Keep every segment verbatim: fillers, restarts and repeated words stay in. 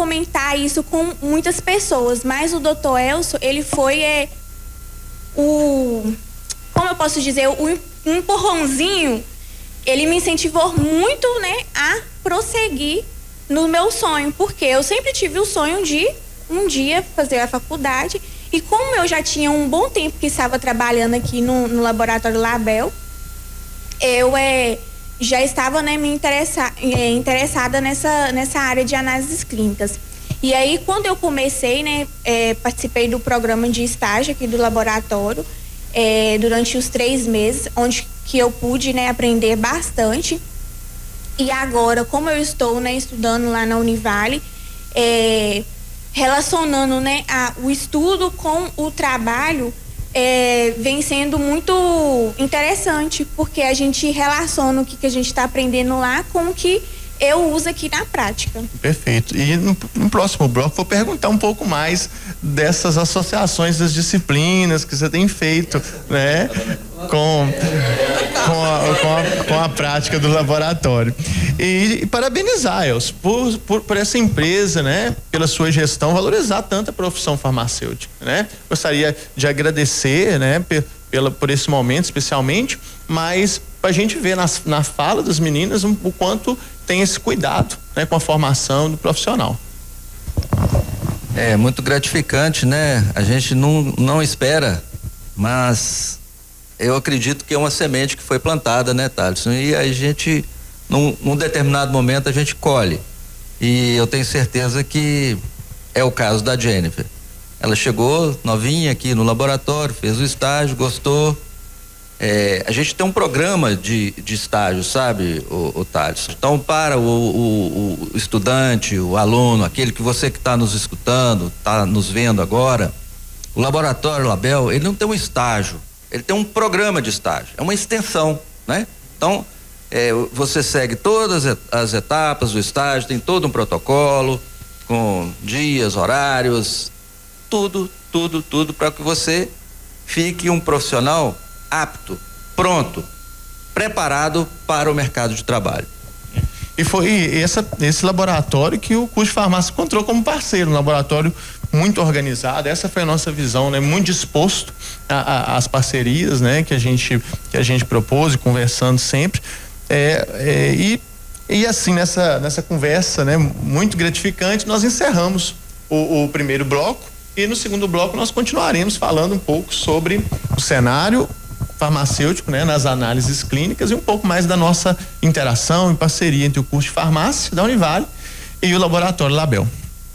comentar isso com muitas pessoas, mas o doutor Elcio, ele foi é, o, como eu posso dizer, o empurrãozinho, ele me incentivou muito, né, a prosseguir no meu sonho, porque eu sempre tive o sonho de um dia fazer a faculdade, e como eu já tinha um bom tempo que estava trabalhando aqui no, no laboratório Label, eu é, já estava, né, me interessa, é, interessada nessa, nessa área de análises clínicas. E aí, quando eu comecei, né, é, participei do programa de estágio aqui do laboratório, é, durante os três meses, onde que eu pude, né, aprender bastante. E agora, como eu estou, né, estudando lá na Univale, é, relacionando, né, a, o estudo com o trabalho, é, vem sendo muito interessante, porque a gente relaciona o que, que a gente está aprendendo lá com o que eu uso aqui na prática. Perfeito. E no, no próximo bloco vou perguntar um pouco mais dessas associações das disciplinas que você tem feito, né? Com, com, a, com, a, com a prática do laboratório. E, e parabenizar, Elcio, por, por, por essa empresa, né? Pela sua gestão, valorizar tanto a profissão farmacêutica, né? Gostaria de agradecer, né? Pela, por esse momento especialmente, mas pra gente ver nas, na fala das meninas um, o quanto tem esse cuidado, né? Com a formação do profissional. É muito gratificante, né? A gente não, não espera, mas eu acredito que é uma semente que foi plantada, né, Thaleson? E a gente, num, num determinado momento, a gente colhe. E eu tenho certeza que é o caso da Jennifer. Ela chegou novinha aqui no laboratório, fez o estágio, gostou. É, a gente tem um programa de, de estágio, sabe, o, o Thaleson? Então, para o, o, o estudante, o aluno, aquele que você que está nos escutando, está nos vendo agora, o laboratório Label, ele não tem um estágio, ele tem um programa de estágio, é uma extensão, né? Então, é, você segue todas as etapas do estágio, tem todo um protocolo, com dias, horários, tudo, tudo, tudo, para que você fique um profissional apto, pronto, preparado para o mercado de trabalho. E foi essa, esse laboratório que o curso de farmácia encontrou como parceiro, um laboratório muito organizado. Essa foi a nossa visão, né? Muito disposto às parcerias, né? Que a gente que a gente propôs e conversando sempre. É, é, e e assim nessa nessa conversa, né? Muito gratificante, nós encerramos o, o primeiro bloco e no segundo bloco nós continuaremos falando um pouco sobre o cenário farmacêutico, né, nas análises clínicas e um pouco mais da nossa interação e parceria entre o curso de farmácia da Univale e o laboratório Label.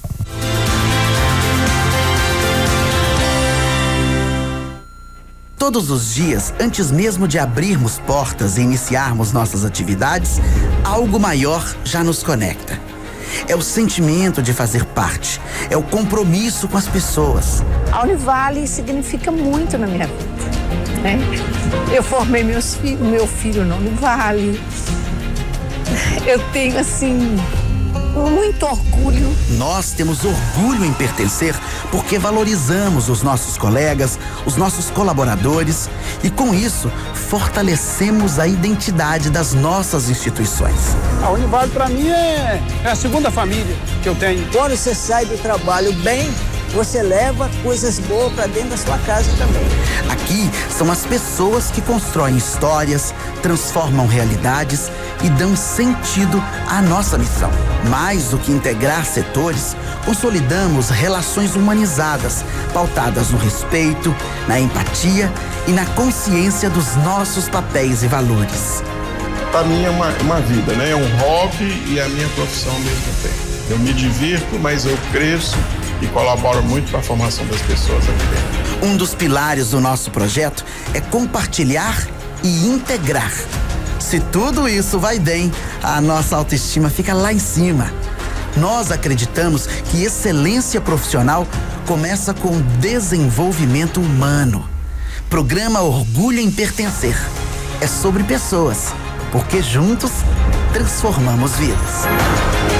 Todos os dias, antes mesmo de abrirmos portas e iniciarmos nossas atividades, algo maior já nos conecta. É o sentimento de fazer parte, é o compromisso com as pessoas. A Univale significa muito na minha vida, né? Eu formei meus filhos, meu filho na Univale. Eu tenho, assim, muito orgulho. Nós temos orgulho em pertencer porque valorizamos os nossos colegas, os nossos colaboradores e, com isso, fortalecemos a identidade das nossas instituições. A Univale, para mim, é, é a segunda família que eu tenho. Quando você sai do trabalho bem, você leva coisas boas para dentro da sua casa também. Aqui são as pessoas que constroem histórias, transformam realidades e dão sentido à nossa missão. Mais do que integrar setores, consolidamos relações humanizadas, pautadas no respeito, na empatia e na consciência dos nossos papéis e valores. Para mim é uma, uma vida, né? É um hobby e a minha profissão ao mesmo tempo. Eu me divirto, mas eu cresço e colaboro muito para a formação das pessoas aqui dentro. Um dos pilares do nosso projeto é compartilhar e integrar. Se tudo isso vai bem, a nossa autoestima fica lá em cima. Nós acreditamos que excelência profissional começa com desenvolvimento humano. Programa Orgulho em Pertencer. É sobre pessoas, porque juntos transformamos vidas.